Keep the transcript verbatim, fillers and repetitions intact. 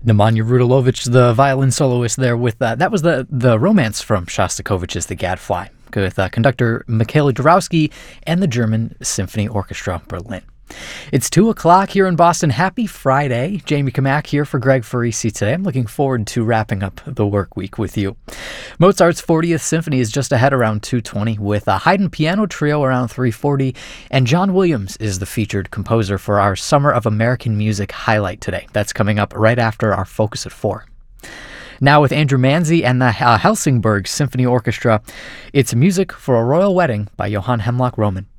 Nemanja Rudilovic, the violin soloist there with that. That was the, the Romance from Shostakovich's The Gadfly with uh, conductor Mikhail Dorowski and the German Symphony Orchestra Berlin. It's two o'clock here in Boston. Happy Friday. Jamie Kamak here for Greg Farisi today. I'm looking forward to wrapping up the work week with you. Mozart's fortieth Symphony is just ahead around two twenty with a Haydn Piano Trio around three forty, and John Williams is the featured composer for our Summer of American Music highlight today. That's coming up right after our Focus at four. Now with Andrew Manzi and the uh, Helsingborg Symphony Orchestra, it's Music for a Royal Wedding by Johann Hemlock Roman.